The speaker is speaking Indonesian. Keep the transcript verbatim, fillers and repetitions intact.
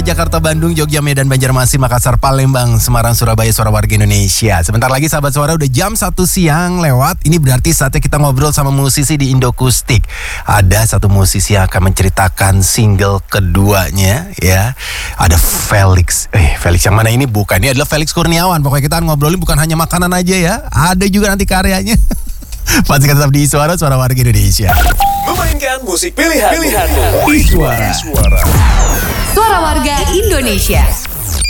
Jakarta, Bandung, Jogja, Medan, Banjarmasin, Makassar, Palembang, Semarang, Surabaya, suara warga Indonesia. Sebentar lagi sahabat suara udah jam satu siang lewat. Ini berarti saatnya kita ngobrol sama musisi di Indokustik. Ada satu musisi yang akan menceritakan single keduanya ya. Ada Felix. Eh, Felix yang mana ini? Bukan, ini adalah Felix Kurniawan. Pokoknya kita ngobrolin bukan hanya makanan aja ya. Ada juga nanti karyanya. Pastikan tetap di Suara, Suara Warga Indonesia. Memainkan musik pilihan. Pilihan. Di Suara. Suara. Suara Warga Indonesia.